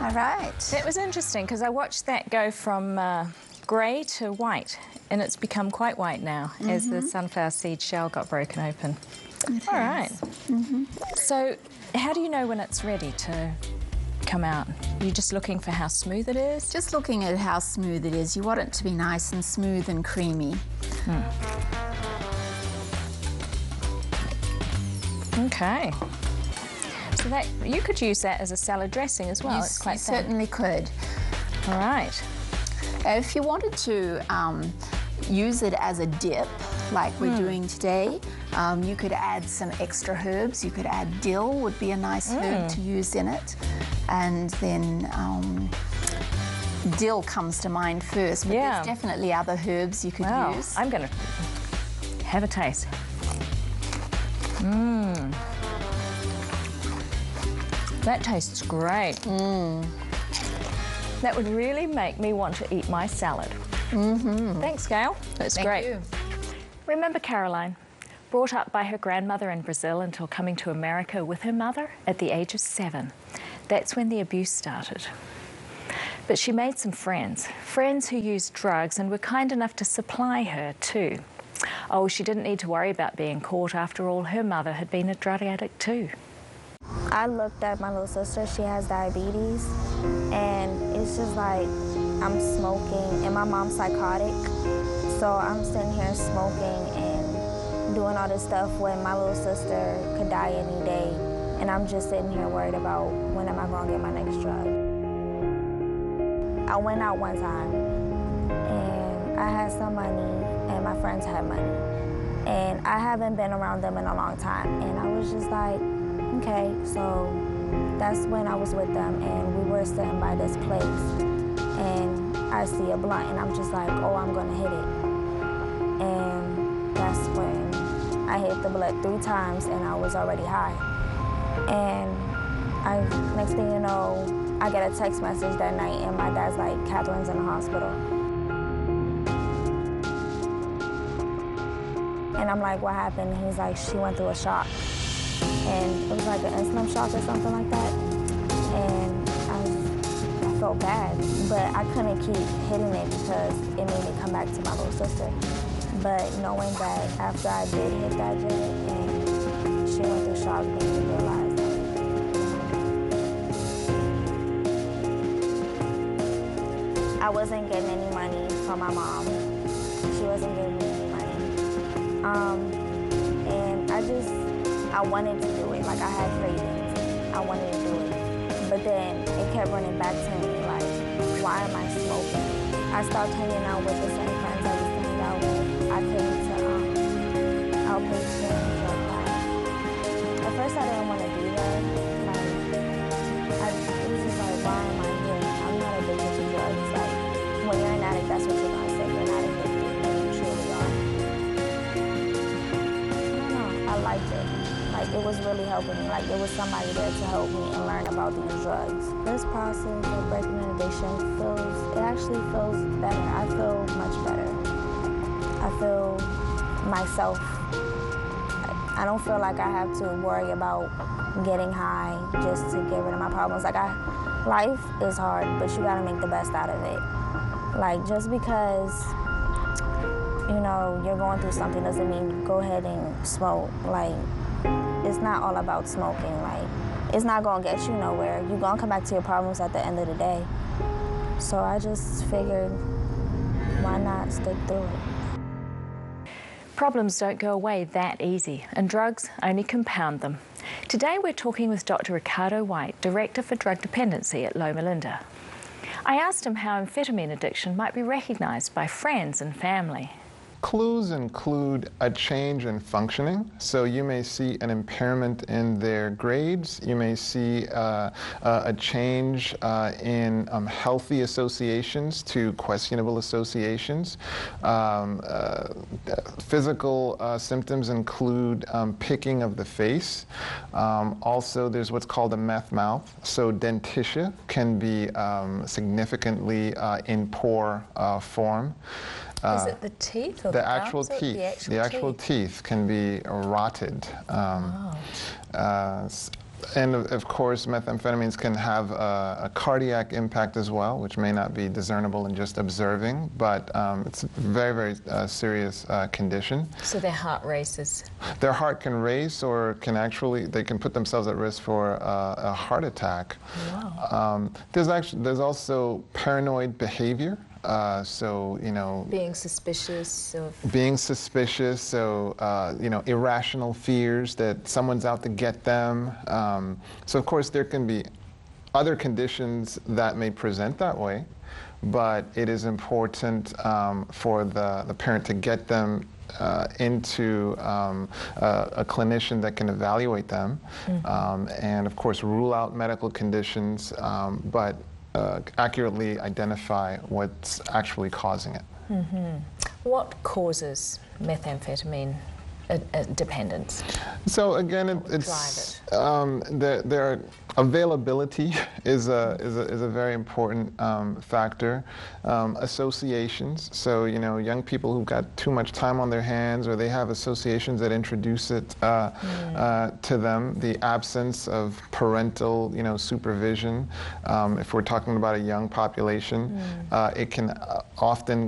All right. That was interesting because I watched that go from grey to white, and it's become quite white now as the sunflower seed shell got broken open. All right. So how do you know when it's ready to come out? You're just looking for how smooth it is? Just looking at how smooth it is. You want it to be nice and smooth and creamy. Okay. So that you could use that as a salad dressing as well. It's quite thin. Certainly could. All right. If you wanted to use it as a dip, like we're doing today, you could add some extra herbs. You could add dill, would be a nice herb to use in it. And then dill comes to mind first, but there's definitely other herbs you could use. I'm going to have a taste. That tastes great. That would really make me want to eat my salad. Thanks, Gail. That's great. Thank you. Remember Caroline, brought up by her grandmother in Brazil until coming to America with her mother at the age of 7. That's when the abuse started. But she made some friends who used drugs and were kind enough to supply her too. Oh, she didn't need to worry about being caught. After all, her mother had been a drug addict too. I looked at my little sister, she has diabetes, and it's just like I'm smoking, and my mom's psychotic, so I'm sitting here smoking and doing all this stuff when my little sister could die any day, and I'm just sitting here worried about when am I going to get my next drug. I went out one time, and I had some money, and my friends had money, and I haven't been around them in a long time, and I was just like, okay, so that's when I was with them, and we were sitting by this place, and I see a blunt, and I'm just like, oh, I'm gonna hit it. And that's when I hit the blunt 3 times, and I was already high. And next thing you know, I get a text message that night, and my dad's like, Catherine's in the hospital. And I'm like, what happened? And he's like, she went through a shock. And it was like an insulin shock or something like that. And I felt bad, but I couldn't keep hitting it because it made me come back to my little sister. But knowing that after I did hit that jet and she went through shock, made me realize that I wasn't getting any money from my mom. She wasn't giving me any money. And I wanted to do it, like I had cravings. I wanted to do it. But then it kept running back to me, like, why am I smoking? I stopped hanging out with the same friends I used to hang out with. I came to outpatient drug class. At first I didn't want to be there. It was just like, why am I here? I'm not addicted to drugs. Like, when you're an addict, that's what you're going to say. You're not addicted, and you truly are. I don't know, I liked it. Like, it was really helping me. Like, there was somebody there to help me and learn about these drugs. This process of breaking an addiction actually feels better. I feel much better. I feel myself. I don't feel like I have to worry about getting high just to get rid of my problems. Like, life is hard, but you gotta make the best out of it. Like, just because, you know, you're going through something doesn't mean go ahead and smoke. Like, it's not all about smoking. Like, it's not gonna get you nowhere. You're gonna come back to your problems at the end of the day. So I just figured, why not stick through it? Problems don't go away that easy, and drugs only compound them. Today we're talking with Dr. Ricardo White, Director for Drug Dependency at Loma Linda. I asked him how amphetamine addiction might be recognized by friends and family. Clues include a change in functioning. So you may see an impairment in their grades. You may see a change in healthy associations to questionable associations. Physical symptoms include picking of the face. Also, there's what's called a meth mouth. So dentitia can be significantly in poor form. Is it the teeth or the actual teeth? The actual teeth can be rotted. And of course, methamphetamines can have a cardiac impact as well, which may not be discernible in just observing, but it's a very, very serious condition. So their heart races. Their heart can race, or they can put themselves at risk for a heart attack. Wow. There's also paranoid behavior. So, being suspicious of... so, irrational fears that someone's out to get them. So, of course, there can be other conditions that may present that way, but it is important for the parent to get them into a clinician that can evaluate them, and, of course, rule out medical conditions, but accurately identify what's actually causing it. What causes methamphetamine dependence? So again, availability is a very important factor. Associations. So young people who've got too much time on their hands, or they have associations that introduce it to them. The absence of parental supervision. If we're talking about a young population, it can often